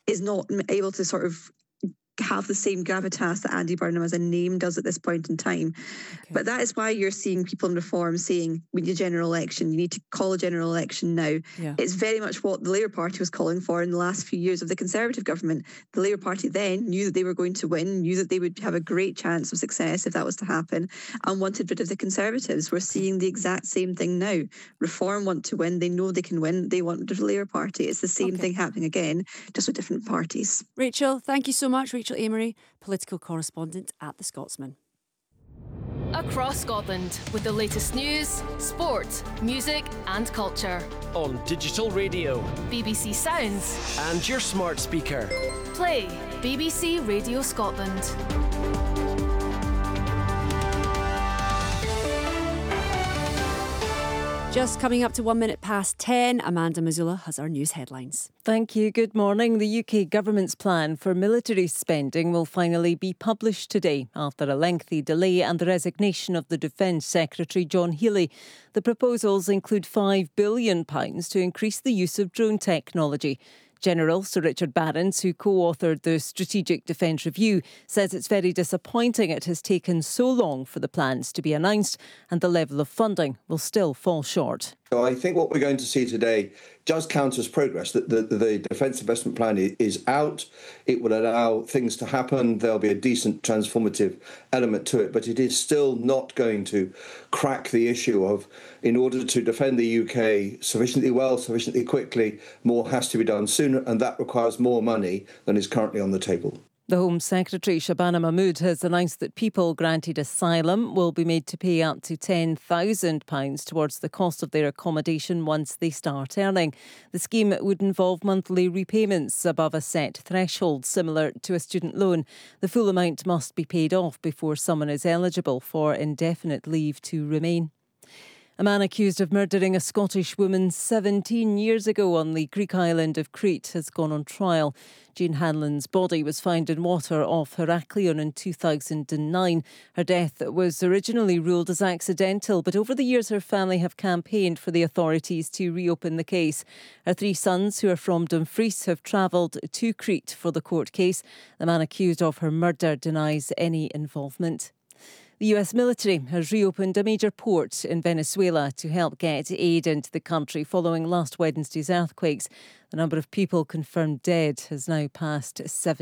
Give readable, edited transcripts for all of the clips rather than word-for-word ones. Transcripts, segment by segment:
is not able to sort of have the same gravitas that Andy Burnham as a name does at this point in time. Okay. But that is why you're seeing people in Reform saying we need a general election. You need to call a general election now. Yeah. It's very much what the Labour Party was calling for in the last few years of the Conservative government. The Labour Party then knew that they were going to win, knew that they would have a great chance of success if that was to happen, and wanted rid of the Conservatives. We're seeing the exact same thing now. Reform want to win. They know they can win. They want rid of the Labour Party. It's the same thing happening again, just with different parties. Rachel, thank you so much. Rachel Amery, political correspondent at The Scotsman. Across Scotland with the latest news, sport, music and culture. On digital radio, BBC Sounds and your smart speaker. Play BBC Radio Scotland. Just coming up to 1 minute past 10, Amanda Mazula has our news headlines. Thank you. Good morning. The UK government's plan for military spending will finally be published today after a lengthy delay and the resignation of the Defence Secretary John Healey. The proposals include £5 billion to increase the use of drone technology. General Sir Richard Barrons, who co-authored the Strategic Defence Review, says it's very disappointing it has taken so long for the plans to be announced and the level of funding will still fall short. So I think what we're going to see today does count as progress. That the Defence Investment Plan is out. It will allow things to happen. There'll be a decent transformative element to it, but it is still not going to crack the issue of, in order to defend the UK sufficiently well, sufficiently quickly, more has to be done sooner, and that requires more money than is currently on the table. The Home Secretary, Shabana Mahmood, has announced that people granted asylum will be made to pay up to £10,000 towards the cost of their accommodation once they start earning. The scheme would involve monthly repayments above a set threshold, similar to a student loan. The full amount must be paid off before someone is eligible for indefinite leave to remain. A man accused of murdering a Scottish woman 17 years ago on the Greek island of Crete has gone on trial. Jane Hanlon's body was found in water off Heraklion in 2009. Her death was originally ruled as accidental, but over the years her family have campaigned for the authorities to reopen the case. Her 3 sons, who are from Dumfries, have travelled to Crete for the court case. The man accused of her murder denies any involvement. The US military has reopened a major port in Venezuela to help get aid into the country following last Wednesday's earthquakes. The number of people confirmed dead has now passed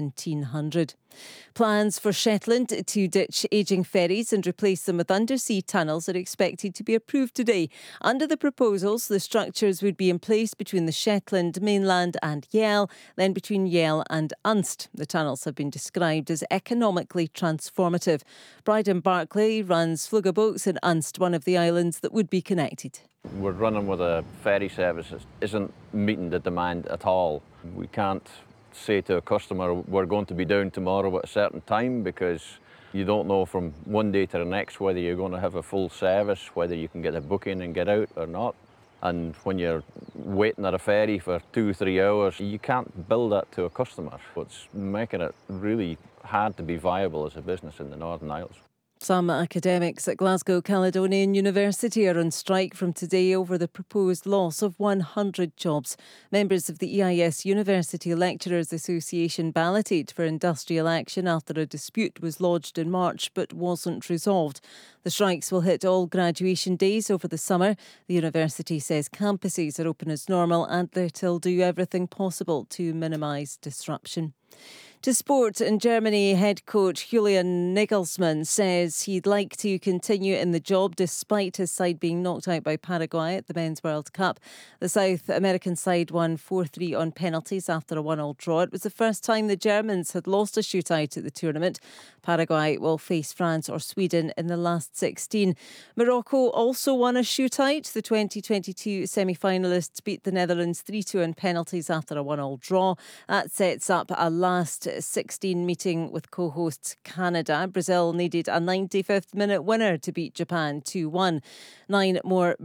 1,700. Plans for Shetland to ditch ageing ferries and replace them with undersea tunnels are expected to be approved today. Under the proposals, the structures would be in place between the Shetland mainland and Yell, then between Yell and Unst. The tunnels have been described as economically transformative. Bryden Barclay runs Flugga Boats in Unst, one of the islands that would be connected. We're running with a ferry service that isn't meeting the demand at all. We can't say to a customer we're going to be down tomorrow at a certain time, because you don't know from one day to the next whether you're going to have a full service, whether you can get a booking and get out or not. And when you're waiting at a ferry for 2-3 hours, you can't bill that to a customer. It's making it really hard to be viable as a business in the Northern Isles. Some academics at Glasgow Caledonian University are on strike from today over the proposed loss of 100 jobs. Members of the EIS University Lecturers Association balloted for industrial action after a dispute was lodged in March but wasn't resolved. The strikes will hit all graduation days over the summer. The university says campuses are open as normal and that it'll do everything possible to minimise disruption. To sport, in Germany, head coach Julian Nagelsmann says he'd like to continue in the job despite his side being knocked out by Paraguay at the Men's World Cup. The South American side won 4-3 on penalties after a 1-1 draw. It was the first time the Germans had lost a shootout at the tournament. Paraguay will face France or Sweden in the last 16. Morocco also won a shootout. The 2022 semi-finalists beat the Netherlands 3-2 on penalties after a 1-1 draw. That sets up a last 16 meeting with co-hosts Canada. Brazil needed a 95th minute winner to beat Japan 2-1. Nine more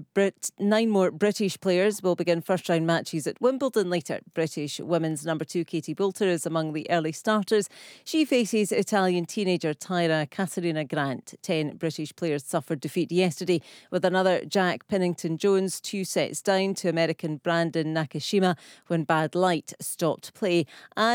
British players will begin first round matches at Wimbledon later. British women's number 2 Katie Boulter is among the early starters. She faces Italian teenager Tyra Caterina Grant. 10 British players suffered defeat yesterday with another Jack Pennington-Jones 2 sets down to American Brandon Nakashima when bad light stopped play. And